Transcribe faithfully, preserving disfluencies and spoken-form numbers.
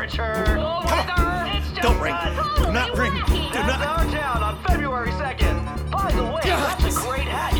temperature. Oh, Come on. it's just Don't ring. us. Do not ring. Do That's not. our town on February second. By the way, that's a great hat